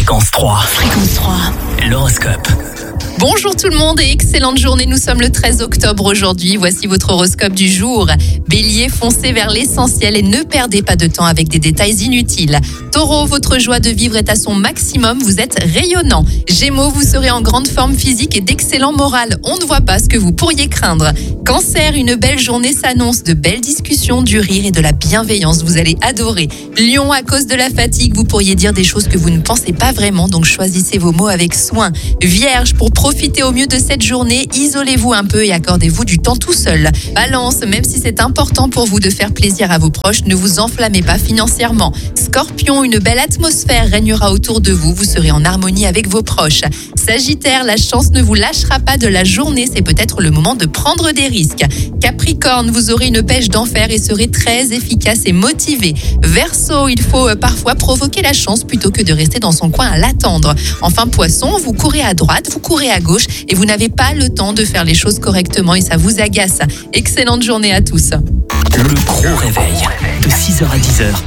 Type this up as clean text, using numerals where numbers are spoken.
Fréquence 3. Fréquence 3. L'horoscope. Bonjour tout le monde et excellente journée. Nous sommes le 13 octobre aujourd'hui. Voici votre horoscope du jour. Bélier, foncez vers l'essentiel et ne perdez pas de temps avec des détails inutiles. Taureau, votre joie de vivre est à son maximum. Vous êtes rayonnant. Gémeaux, vous serez en grande forme physique et d'excellent moral. On ne voit pas ce que vous pourriez craindre. Cancer, une belle journée s'annonce. De belles discussions, du rire et de la bienveillance. Vous allez adorer. Lion, à cause de la fatigue, vous pourriez dire des choses que vous ne pensez pas vraiment. Donc choisissez vos mots avec soin. Vierge, pour profitez au mieux de cette journée, isolez-vous un peu et accordez-vous du temps tout seul. Balance, même si c'est important pour vous de faire plaisir à vos proches, ne vous enflammez pas financièrement. Scorpion, une belle atmosphère régnera autour de vous, vous serez en harmonie avec vos proches. Sagittaire, la chance ne vous lâchera pas de la journée, c'est peut-être le moment de prendre des risques. Capricorne, vous aurez une pêche d'enfer et serez très efficace et motivé. Verseau, il faut parfois provoquer la chance plutôt que de rester dans son coin à l'attendre. Enfin Poisson, vous courez à droite, vous courez à gauche et vous n'avez pas le temps de faire les choses correctement et ça vous agace. Excellente journée à tous. Le gros réveil de 6h à 10h